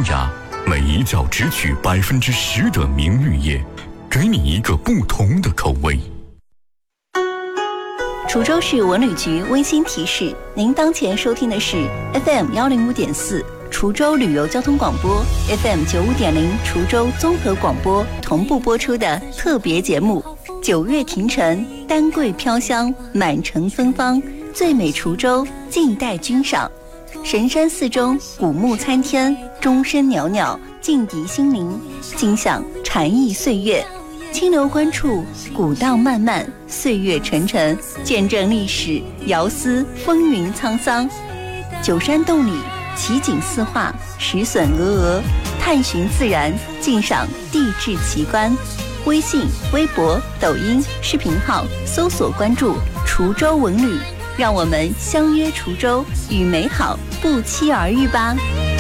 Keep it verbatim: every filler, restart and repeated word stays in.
雅，每一觉只取百分之十的明绿叶，给你一个不同的口味。 滁州市文旅局温馨提示：您当前收听的是 F M 幺零五点四滁州旅游交通广播 ，F M 九五点零滁州综合广播同步播出的特别节目《九月庭城，丹桂飘香，满城芬芳，最美滁州静待君赏》。神山寺中古木参天，钟声袅袅，静涤心灵，尽享禅意岁月。清流观处，古道漫漫，岁月沉沉，见证历史，遥思风云沧桑。九山洞里，奇景四画，石笋峨峨，探寻自然，尽赏地质奇观。微信、微博、抖音视频号搜索关注滁州文旅，让我们相约滁州，与美好不期而遇吧。